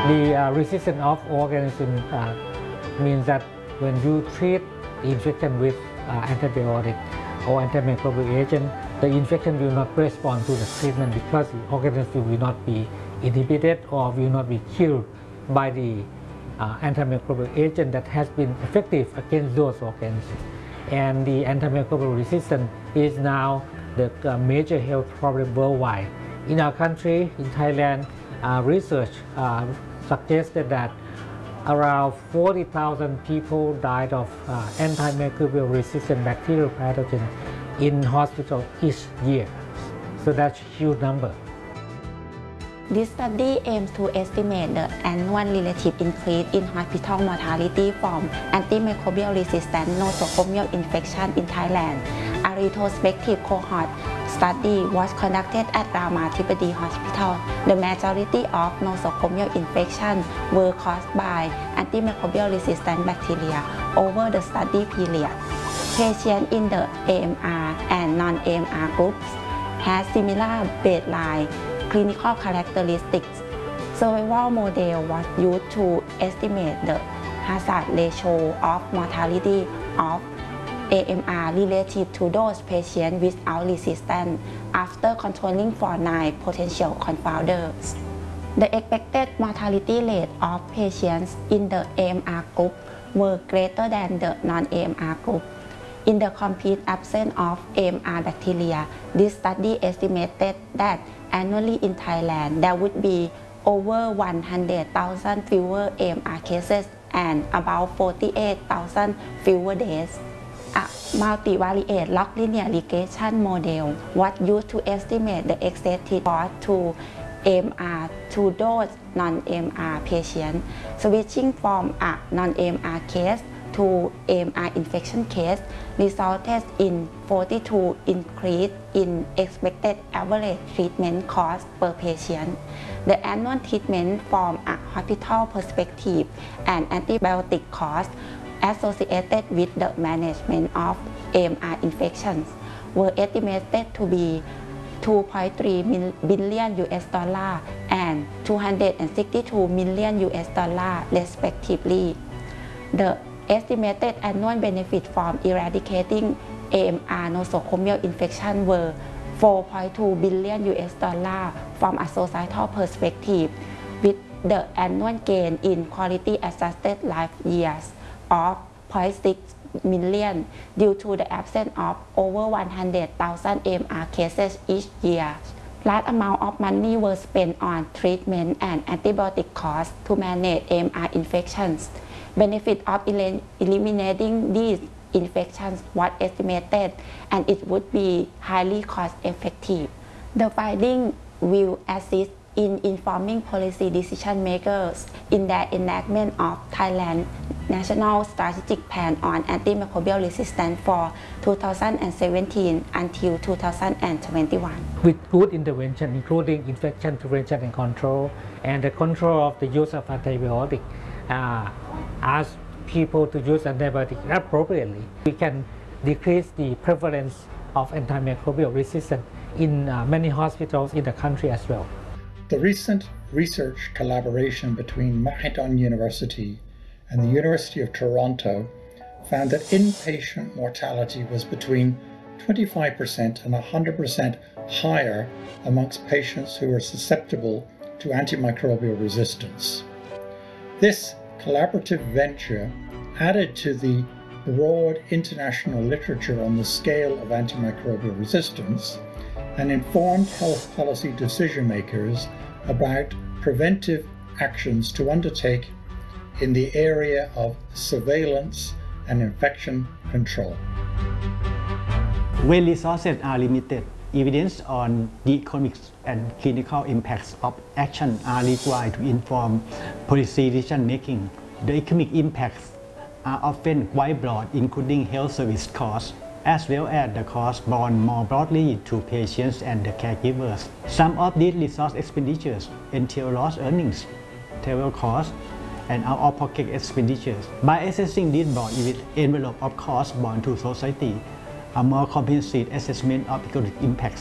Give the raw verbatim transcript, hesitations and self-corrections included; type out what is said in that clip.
The uh, resistance of organism uh, means that when you treat infection with uh, antibiotic or antimicrobial agent, the infection will not respond to the treatment because the organism will not be inhibited or will not be killed by the uh, antimicrobial agent that has been effective against those organisms. And the antimicrobial resistance is now the uh, major health problem worldwide. In our country, in Thailand, uh, research uh, suggested that around forty thousand people died of uh, antimicrobial resistant bacterial pathogen in hospital each year. So that's a huge number. This study aims to estimate the annual relative increase in hospital mortality from antimicrobial resistant nosocomial infection in Thailand. A retrospective cohort study was conducted at Ramathipabedi Hospital. The majority of nosocomial infections were caused by antimicrobial resistant bacteria over the study period. Patients in the A M R and non-A M R groups had similar baseline clinical characteristics. Survival model was used to estimate the hazard ratio of mortality of A M R relative to those patients without resistance after controlling for nine potential confounders. The expected mortality rate of patients in the A M R group were greater than the non-A M R group. In the complete absence of A M R bacteria, this study estimated that annually in Thailand there would be over one hundred thousand fewer A M R cases and about forty-eight thousand fewer deaths. A multivariate log linear regression model was used to estimate the excessive cost to A M R to those non-A M R patients. Switching from a non-A M R case to A M R infection case resulted in forty-two increase in expected average treatment cost per patient. The annual treatment from a hospital perspective and antibiotic costs associated with the management of A M R infections were estimated to be two point three billion U S dollar and two hundred sixty-two million U S dollar respectively. The estimated annual benefit from eradicating A M R nosocomial infection were four point two billion U S dollar from a societal perspective, with the annual gain in quality adjusted life years of zero point six million due to the absence of over one hundred thousand A M R cases each year. Large amount of money were spent on treatment and antibiotic costs to manage A M R infections. Benefit of eliminating these infections was estimated, and it would be highly cost-effective. The finding will assist in informing policy decision makers in their enactment of Thailand National Strategic Plan on Antimicrobial Resistance for two thousand seventeen until two thousand twenty-one. With good intervention, including infection prevention and control, and the control of the use of antibiotic, uh, ask people to use antibiotics appropriately, we can decrease the prevalence of antimicrobial resistance in uh, many hospitals in the country as well. The recent research collaboration between Mahidol University and the University of Toronto found that inpatient mortality was between twenty-five percent and one hundred percent higher amongst patients who were susceptible to antimicrobial resistance. This collaborative venture added to the broad international literature on the scale of antimicrobial resistance and informed health policy decision makers about preventive actions to undertake in the area of surveillance and infection control. When resources are limited, evidence on the economic and clinical impacts of action are required to inform policy decision making. The economic impacts are often quite broad, including health service costs, as well as the costs borne more broadly to patients and the caregivers. Some of these resource expenditures entail lost earnings, travel costs, and out-of-pocket expenditures. By assessing this broad envelope of costs borne to society, a more comprehensive assessment of economic impacts